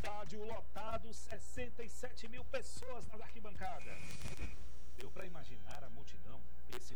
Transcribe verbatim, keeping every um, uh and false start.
Estádio lotado, sessenta e sete mil pessoas nas arquibancadas. Deu para imaginar a multidão? Esse